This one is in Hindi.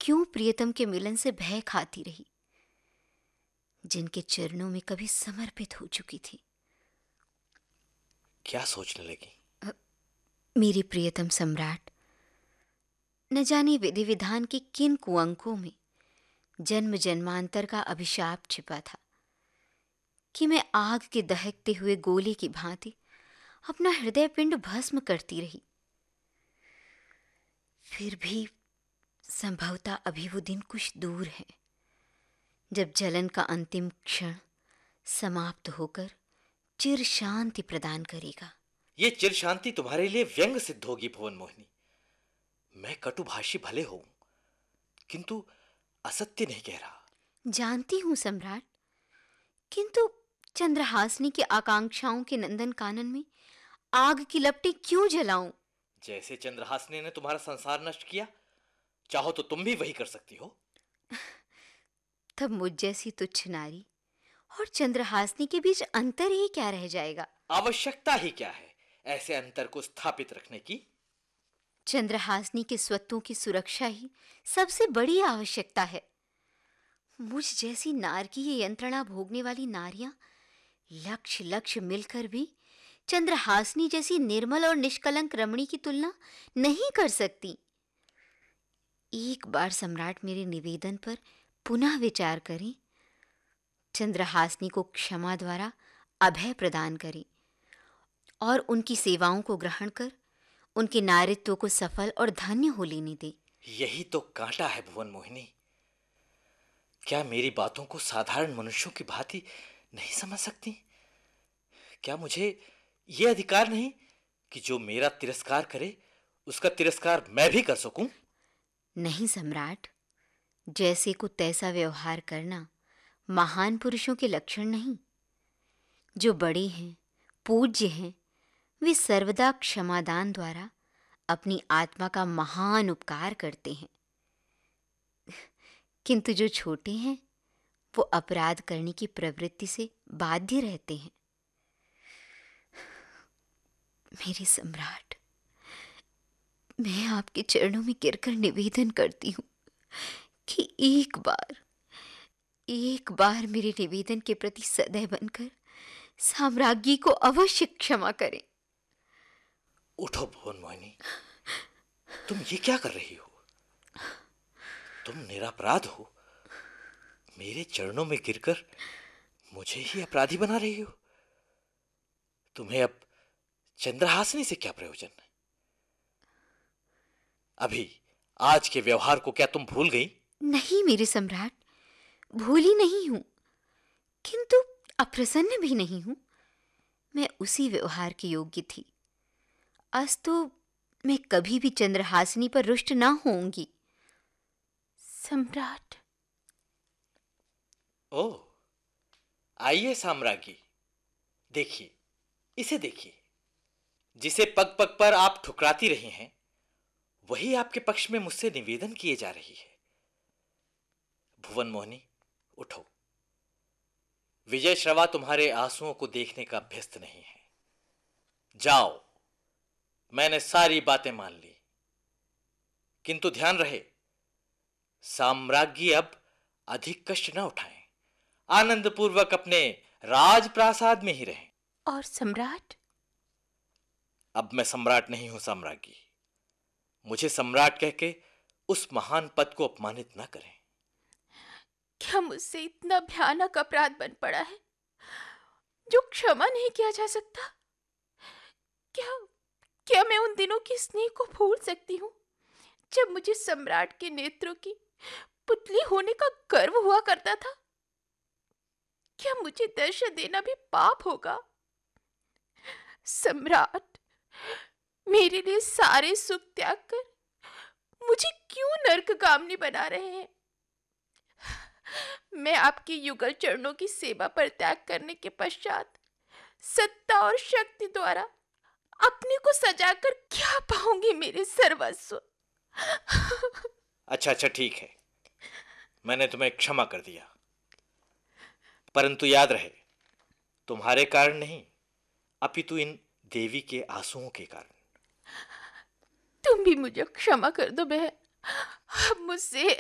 क्यों प्रियतम के मिलन से भय खाती रही, जिनके चरणों में कभी समर्पित हो चुकी थी। क्या सोचने लगी? मेरी प्रियतम सम्राट, न जाने विधि विधान के किन कुअंकों में जन्म जन्मांतर का अभिशाप छिपा था कि मैं आग के दहकते हुए गोले की भांति अपना हृदय पिंड भस्म करती रही। फिर भी संभवतः अभी वो दिन कुछ दूर है जब जलन का अंतिम क्षण समाप्त होकर चिर शांति प्रदान करेगा। ये चिर शांति तुम्हारे लिए व्यंग सिद्ध होगी भुवन मोहिनी। मैं कटुभाषी भले हूं, किंतु असत्य नहीं कह रहा। जानती हूं सम्राट, किंतु चंद्रहासिनी की आकांक्षाओं के नंदन कानन में आग की लपटें क्यों जलाऊं? जैसे चंद्रहासिनी ने तुम्हारा संसार नष्ट किया, चाहो तो तुम भी वही कर सकती हो। तब मुझ जैसी तुच्छ नारी और चंद्रहासिनी के बीच अंतर ही क्या रह जाएगा? आवश्यकता ही क्या है ऐसे अंतर को स्थापित रखने की? चंद्रहासिनी के स्वत्वों की सुरक्षा ही सबसे बड़ी आवश्यकता है। मुझ जैसी नार की ये यंत्रणा भोगने वाली नारियां लक्ष्य लक्ष्य मिलकर भी चंद्रहासिनी जैसी निर्मल और निष्कलंक रमणी की तुलना नहीं कर सकती। एक बार सम्राट मेरे निवेदन पर पुनः विचार करें, चंद्रहासिनी को क्षमा द्वारा अभय प्रदान करें और उनकी सेवाओं को ग्रहण कर उनके नारित्व को सफल और धन्य हो लेने दे। यही तो कांटा है भुवन मोहिनी। क्या मेरी बातों को साधारण मनुष्यों की भांति नहीं समझ सकती? क्या मुझे यह अधिकार नहीं कि जो मेरा तिरस्कार करे उसका तिरस्कार मैं भी कर सकूं? नहीं सम्राट, जैसे को तैसा व्यवहार करना महान पुरुषों के लक्षण नहीं। जो बड़े हैं, पूज्य हैं, वे सर्वदा क्षमादान द्वारा अपनी आत्मा का महान उपकार करते हैं, किंतु जो छोटे हैं वो अपराध करने की प्रवृत्ति से बाध्य रहते हैं। मेरे सम्राट, मैं आपके चरणों में गिरकर निवेदन करती हूँ कि एक बार मेरे निवेदन के प्रति सदैव बनकर साम्राज्ञी को अवश्य क्षमा करें। उठो भुवन मोहिनी, तुम ये क्या कर रही हो? तुम निरपराध हो। मेरे चरणों में गिरकर मुझे ही अपराधी बना रही हो। तुम्हें अब चंद्रहासिनी से क्या प्रयोजन है? अभी आज के व्यवहार को क्या तुम भूल गई? नहीं मेरे सम्राट, भूली नहीं हूं, किंतु अप्रसन्न भी नहीं हूं। मैं उसी व्यवहार की योग्य थी। अस्तु मैं कभी भी चंद्रहासिनी पर रुष्ट ना होऊंगी। सम्राट। ओह, आइए साम्राज्ञी, देखिए, इसे देखिए। जिसे पग पग पर आप ठुकराती रही हैं, वही आपके पक्ष में मुझसे निवेदन किए जा रही है। भुवन मोहिनी, उठो। विजय श्रवा तुम्हारे आंसुओं को देखने का अभ्यस्त नहीं है। जाओ, मैंने सारी बातें मान ली, किंतु ध्यान रहे, साम्राज्ञी अब अधिक कष्ट न उठाएं। आनंद पूर्वक अपने राजप्रासाद में ही रहें। और सम्राट? अब मैं सम्राट नहीं हूं साम्राज्ञी। मुझे सम्राट कह के उस महान पद को अपमानित न करें। क्या मुझसे इतना भयानक अपराध बन पड़ा है जो क्षमा नहीं किया जा सकता? क्या क्या मैं उन दिनों की स्नेह को भूल सकती हूँ जब मुझे सम्राट के नेत्रों की पुतली होने का गर्व हुआ करता था? क्या मुझे दर्शन देना भी पाप होगा? सम्राट, मेरे लिए सारे सुख त्याग कर मुझे क्यों नरकगामिनी बना रहे हैं? मैं आपके युगल चरणों की सेवा पर त्याग करने के पश्चात सत्ता और शक्ति द्वारा अपने को सजाकर क्या पाऊंगी मेरे सर्वस्व? अच्छा ठीक है, मैंने तुम्हें क्षमा कर दिया, परंतु याद रहे, तुम्हारे कारण नहीं, अपितु इन देवी के आंसुओं के कारण। तुम भी मुझे क्षमा कर दो बहन। अब मुझसे